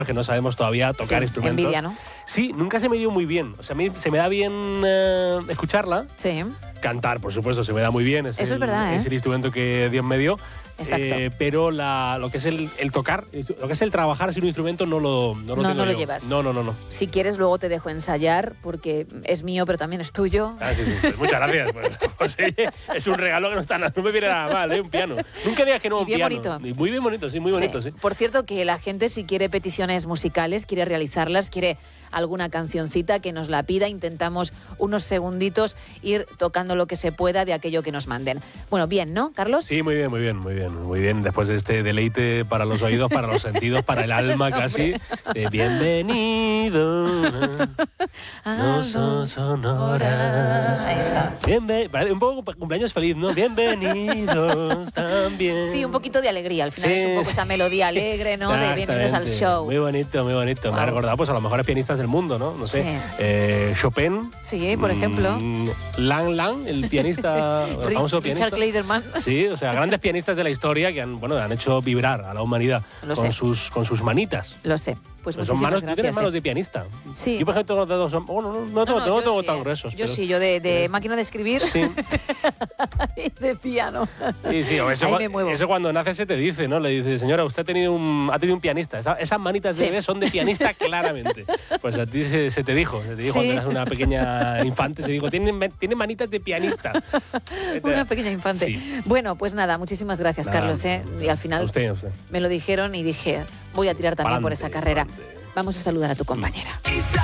que no sabemos todavía tocar instrumentos. Envidia, ¿no? Sí, nunca se me dio muy bien. O sea, a mí se me da bien escucharla. Sí. Cantar, por supuesto, se me da muy bien. Eso es verdad, ¿eh? Es el instrumento que Dios me dio. Exacto. Pero lo que es el tocar, lo que es el trabajar sin un instrumento no lo tengo no yo. lo llevas. No. Si quieres, luego te dejo ensayar, porque es mío, pero también es tuyo. Ah, sí. Pues muchas gracias. Pues, es un regalo que no me viene nada mal, un piano. Nunca digas que no, un bien piano. bonito. Y muy bien bonito, sí, muy bonito, sí. Por cierto, que la gente, si quiere peticiones musicales, quiere realizarlas, quiere alguna cancioncita, que nos la pida. Intentamos unos segunditos ir tocando lo que se pueda de aquello que nos manden. Bueno, bien, ¿no, Carlos? Sí, muy bien. Después de este deleite para los oídos, para los sentidos, para el alma casi. Bienvenido no son sonoras. Ahí está. Un poco cumpleaños feliz, ¿no? Bienvenidos también. Sí, un poquito de alegría. Al final es un poco esa melodía alegre, ¿no? De bienvenidos al show. Muy bonito. Wow. Me ha recordado pues a los mejores pianistas del mundo, ¿no? No sé. Sí. Chopin. Sí, por ejemplo. Lang, el pianista, el famoso pianista. Richard Clayderman. Sí, o sea, grandes pianistas de la historia que han hecho vibrar a la humanidad con sus manitas. Lo sé. Pues son muchísimas manos, gracias. tú tienes manos de pianista. Sí. Yo, por ejemplo, tengo los dedos... no tengo tan gruesos. Yo sí, yo de máquina de escribir. Sí. De piano. Sí, Ahí me muevo. Eso cuando nace se te dice, ¿no? Le dice, señora, usted ha tenido un pianista. Esas manitas de bebé son de pianista claramente. Pues a ti se te dijo cuando eras una pequeña infante, se dijo, tiene manitas de pianista. Una pequeña infante. Sí. Bueno, pues nada, muchísimas gracias, Carlos. Y al final usted. Me lo dijeron y dije, voy a tirar también por esa carrera. Vamos a saludar a tu compañera.